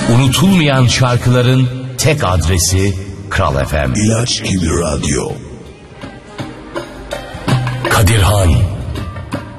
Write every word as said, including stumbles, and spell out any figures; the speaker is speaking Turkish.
Unutulmayan şarkıların tek adresi Kral F M. İlaç gibi radyo. Kadirhan.